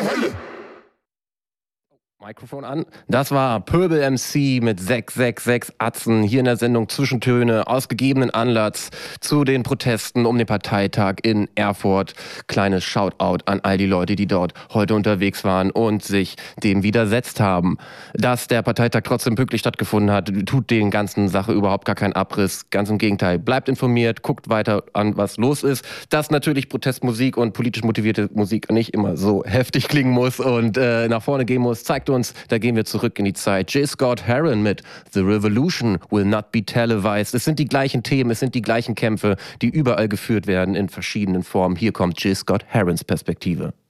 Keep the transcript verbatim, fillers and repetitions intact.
Mikrofon an. Das war Pöbel M C mit sechs sechs sechs Atzen hier in der Sendung Zwischentöne aus gegebenen Anlass zu den Protesten um den Parteitag in Erfurt. Kleines Shoutout an all die Leute, die dort heute unterwegs waren und sich dem widersetzt haben. Dass der Parteitag trotzdem pünktlich stattgefunden hat, tut den ganzen Sache überhaupt gar keinen Abriss. Ganz im Gegenteil. Bleibt informiert, guckt weiter an, was los ist. Dass natürlich Protestmusik und politisch motivierte Musik nicht immer so heftig klingen muss und äh, nach vorne gehen muss, zeigt uns, da gehen wir zurück in die Zeit. J. Scott Heron mit The Revolution Will Not Be Televised. Es sind die gleichen Themen, es sind die gleichen Kämpfe, die überall geführt werden in verschiedenen Formen. Hier kommt J. Scott Herons Perspektive.